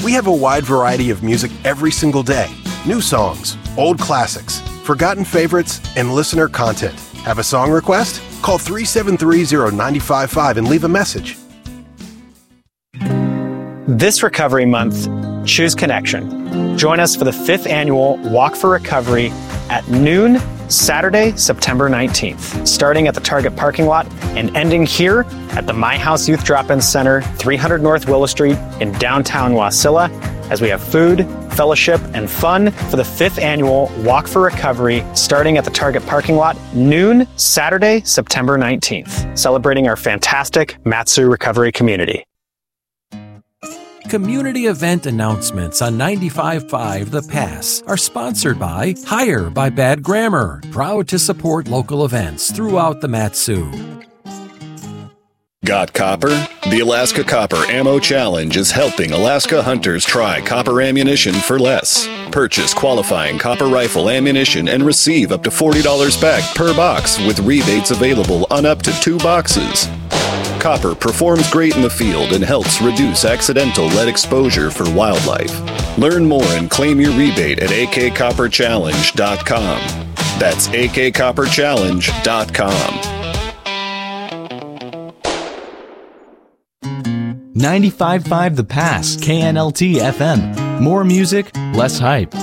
We have a wide variety of music every single day. New songs, old classics, forgotten favorites, and listener content. Have a song request? Call 373-0955 and leave a message. This Recovery Month, choose Connection. Join us for the 5th annual Walk for Recovery at noon, Saturday, September 19th, starting at the Target parking lot and ending here at the My House Youth Drop-In Center, 300 North Willow Street in downtown Wasilla, as we have food, fellowship, and fun for the 5th annual Walk for Recovery, starting at the Target parking lot, noon, Saturday, September 19th, celebrating our fantastic Mat-Su recovery community. Community event announcements on 95.5 The Pass are sponsored by Hire by Bad Grammar, proud to support local events throughout the Mat-Su. Got copper? The Alaska Copper Ammo Challenge is helping Alaska hunters try copper ammunition for less. Purchase qualifying copper rifle ammunition and receive up to $40 back per box with rebates available on up to 2 boxes. Copper performs great in the field and helps reduce accidental lead exposure for wildlife. Learn more and claim your rebate at akcopperchallenge.com. That's akcopperchallenge.com. 95.5 The Pass, KNLT FM. More music, less hype.